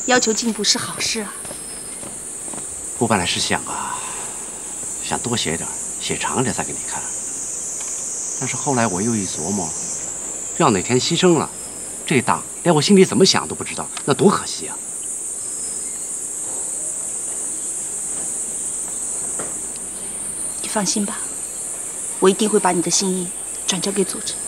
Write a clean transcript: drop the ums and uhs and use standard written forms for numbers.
要求进步是好事啊。 我本来是想多写点，写长点再给你看。但是后来我又一琢磨，要哪天牺牲了，这档连我心里怎么想都不知道，那多可惜啊！ 你放心吧，我一定会把你的心意转交给组织。